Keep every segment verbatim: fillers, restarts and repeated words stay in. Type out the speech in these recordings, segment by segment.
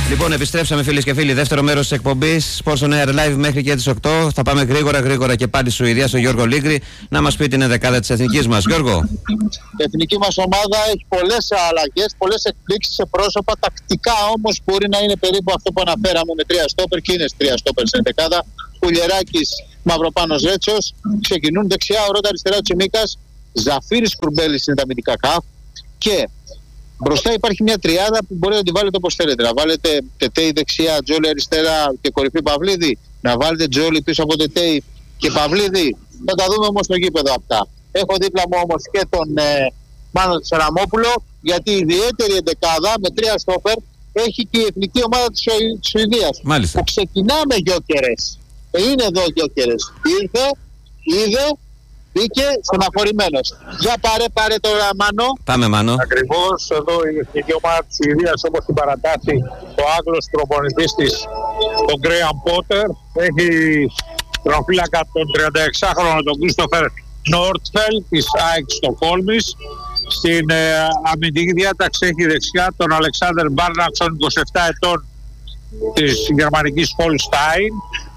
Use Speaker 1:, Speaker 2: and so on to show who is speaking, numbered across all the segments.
Speaker 1: Λοιπόν, επιστρέψαμε φίλες και φίλοι. Δεύτερο μέρος της εκπομπής Sports on Air Live μέχρι και τις οκτώ. Θα πάμε γρήγορα γρήγορα και πάλι στη Σουηδία, στον Γιώργο Λίγκρη, να μας πει την ενδεκάδα της εθνικής μας. Γιώργο.
Speaker 2: Η εθνική μας ομάδα έχει πολλές αλλαγές, πολλές εκπλήξεις σε πρόσωπα. Τακτικά όμως μπορεί να είναι περίπου αυτό που αναφέραμε με τρία στόπερ, και είναι τρία στόπερ στην ενδεκάδα. Κουλιεράκης, Μαυροπάνος, Ρέτσος. Ξεκινούν δεξιά ο Ρότα, αριστερά ο Τσιμίκας. Ζαφύρης, Κουρμπέλης είναι τα αμυντικά καφ. Και μπροστά υπάρχει μια τριάδα που μπορεί να τη βάλετε όπως θέλετε. Να βάλετε Τετέι δεξιά, Τζόλι αριστερά και κορυφή Παυλίδη. Να βάλετε Τζόλι πίσω από Τετέι και Παυλίδη. Θα τα δούμε όμως στο γήπεδο αυτά. Έχω δίπλα μου όμως και τον ε, Μάνο Σαραμόπουλο, γιατί η ιδιαίτερη εντεκάδα με τρία στόπερ έχει και η εθνική ομάδα της Σουηδίας.
Speaker 1: Μάλιστα.
Speaker 2: Που ξεκινάμε γιόκερες. Ε, είναι εδώ γιόκερες. Ήρθε, είδε, μπήκε στεναχωρημένος. Για πάρε, πάρε τώρα Μάνο.
Speaker 1: Πάμε Μάνο.
Speaker 3: Ακριβώς εδώ η εθνική ομάδα της Σουηδίας, όπως την παρατάσσει ο Άγγλος προπονητής της, τον Γκρέαμ Πότερ, έχει τροφύλακα τον τριανταεξάχρονο τον Κρίστοφερ Νόρτφελ της ΑΕΚ Στοκχόλμης. Στην ε, αμυντική διάταξη έχει δεξιά τον Αλεξάνδερ Μπάρναξον, είκοσι επτά ετών, της γερμανικής Χολστάιν,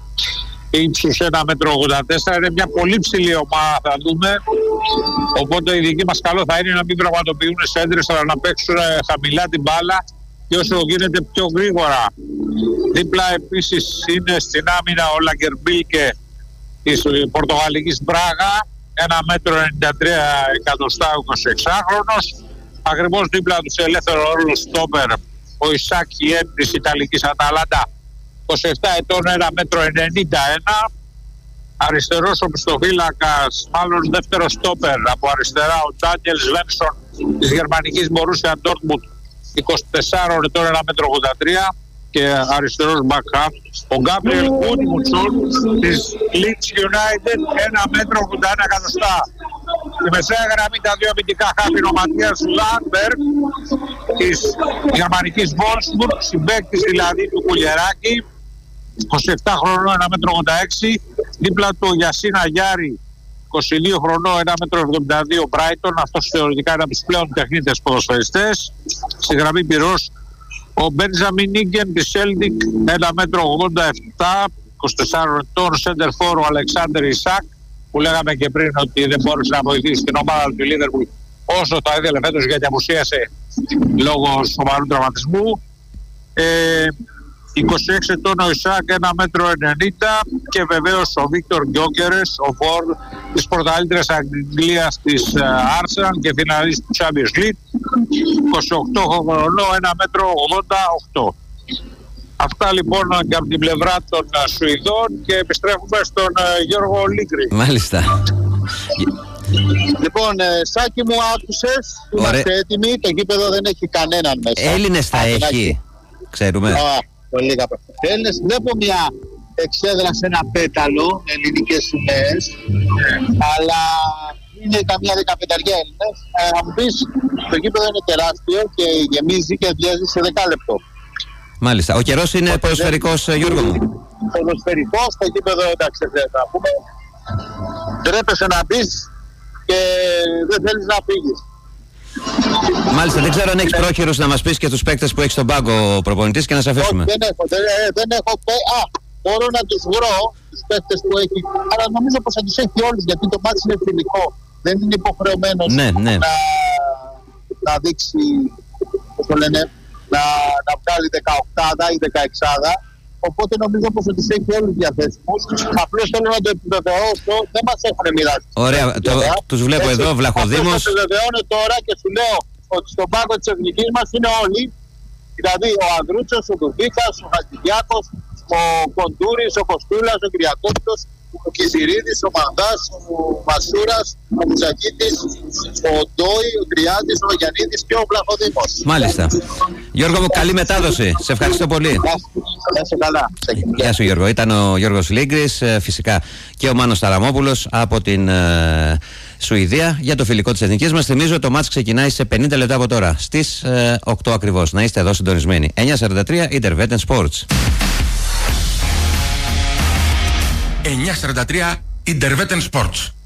Speaker 3: ύψους ένα μέτρο ογδόντα τέσσερα. Είναι μια πολύ ψηλή ομάδα, θα δούμε, οπότε η δική μας καλό θα είναι να μην πραγματοποιούν σέντρες, αλλά να παίξουν χαμηλά την μπάλα και όσο γίνεται πιο γρήγορα. Δίπλα επίσης είναι στην άμυνα ο Λαγκερμπίλκε της Πορτογαλικής Μπράγα, ένα μέτρο ενενήντα τρία εκατοστά, εικοσιεξάχρονος. Ακριβώς δίπλα του σε ελεύθερο ρόλο στόπερ ο Ισάκ Ιέν της Ιταλικής Αταλάντα, είκοσι επτά ετών, ένα μέτρο ενενήντα ένα. Αριστερός ο πιστοφύλακας, μάλλον δεύτερο στόπερ από αριστερά, ο Ντάνιελ Σβένσον της γερμανικής Μπορούσια Ντόρτμουντ, είκοσι τέσσερα ετών, ένα μέτρο ογδόντα τρία. Και αριστερός μπακχάφ ο Γκάμπριελ Γκούντμουτσον της Leeds United, ένα μέτρο ογδόντα ένα εκατοστά. Στη μεσαία γραμμή τα δύο αμυντικά χάφη είναι ο Ματίας Λάμπερ της γερμανικής Wolfsburg, συμπαίκτης δηλαδή του Κουλιεράκη, είκοσι επτά χρονών, ένα μέτρο ογδόντα έξι. Δίπλα του ο Γιασίνα Γιάρη, είκοσι δύο χρονών, ένα μέτρο εβδομήντα δύο, Brighton. Αυτός θεωρητικά είναι από τους πλέον τεχνίτες ποδοσφαιριστές. Στη γραμμή πυρός ο Μπέντζαμιν Νίγκεν της Celtic, ένα μέτρο ογδόντα επτά, είκοσι τέσσερα ετών, σέντερ φόρ ο Αλεξάνδερ Ισάκ, που λέγαμε και πριν ότι δεν μπόρεσε να βοηθήσει την ομάδα του Λίβερπουλ όσο θα ήθελε φέτος, γιατί απουσίασε λόγω σοβαρού τραυματισμού. Ε, είκοσι έξι ετών ο Ισάκ, ένα μέτρο ενενήντα. Και βεβαίως ο Βίκτορ Γκιόκερες, ο Φόρ της πρωταθλήτριας Αγγλίας της Arsenal και φιναλίστ του Champions League, είκοσι οκτώ χρονών, ένα μέτρο ογδόντα οκτώ. Αυτά λοιπόν και από την πλευρά των Σουηδών, και επιστρέφουμε στον Γιώργο Λίγκρη.
Speaker 1: Μάλιστα.
Speaker 2: Λοιπόν, ε, Σάκη μου, άκουσες, είμαστε έτοιμοι, το γήπεδο δεν έχει κανέναν μέσα.
Speaker 1: Έλληνες θα έχει, έχει, ξέρουμε.
Speaker 2: Α, πολύ καλά. Έλληνες, βλέπω μια εξέδρα σε ένα πέταλο, ελληνικές σημαίες, αλλά είναι καμιά δεκαπενταριά Έλληνες. Ε, να μου πεις, το γήπεδο είναι τεράστιο και γεμίζει και διέζει σε δεκάλεπτο.
Speaker 1: Μάλιστα. Ο καιρός είναι Οπότε, ποδοσφαιρικός, Γιώργο μου.
Speaker 2: Ποδοσφαιρικός, το γήπεδο, εντάξει, δεν θα πούμε. Τρέπεσαι να μπεις και δεν θέλεις να φύγεις.
Speaker 1: Μάλιστα, δεν ξέρω αν έχεις πρόχειρους να μας πεις και τους παίκτες που έχεις στον πάγκο ο προπονητής και να σε αφήσουμε.
Speaker 2: Όχι, δεν έχω, δεν, δεν έχω. Α, μπορώ να τους βρω, τους παίκτες που έχει, αλλά νομίζω πως θα τους έχει όλους, γιατί το μάτι είναι φιλικό. Δεν είναι υποχρεωμένος
Speaker 1: ναι, ναι.
Speaker 2: Να, να δείξει, πώς το λένε, να, να βγάλει δεκαοκτάδα ή δεκαεξάδα. Οπότε νομίζω πως θα τους έχει όλους διαθέσιμους. Απλώς θέλω να το επιβεβαιώσω, δεν μας έχουν μοιράσει.
Speaker 1: Ωραία, το, τους βλέπω έτσι, εδώ, Βλαχοδήμος.
Speaker 2: Αυτό το επιβεβαιώνω τώρα και σου λέω ότι στον πάγκο της εθνικής μας είναι όλοι. Δηλαδή ο Ανδρούτσος, ο Δουβίκας, ο Χατζηδιάκος, ο Κοντούρης, ο Κοστούλας, ο Κυριακόπτος, ο Κιζηρίδης, ο Μανδάς, ο Μασούρας, ο Μουζακίτης, ο Ντόι, ο Τριάντης, ο Γιαννίδης και ο Βλαχοδήμος.
Speaker 1: Μάλιστα. Γιώργο μου, καλή μετάδοση. Σε ευχαριστώ πολύ.
Speaker 2: Γεια σου, καλά.
Speaker 1: Γεια σου Γιώργο. Ήταν ο Γιώργος Λίγκρης, φυσικά και ο Μάνος Ταραμόπουλος από την ε, Σουηδία για το φιλικό της εθνικής μας. Θυμίζω το μάτς ξεκινάει σε πενήντα λεπτά από τώρα, στις ε, οκτώ ακριβώς. Να είστε εδώ συντονισμένοι. εννιά σαράντα τρία Intervetten Sports.
Speaker 4: εννιά σαράντα τρία Intervetten Sports.